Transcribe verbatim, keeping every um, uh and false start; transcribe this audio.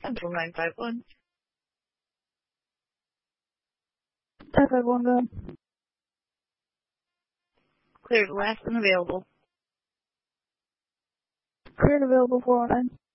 Central nine five one. nine five one, go ahead. Cleared last and available. Cleared available four one nine.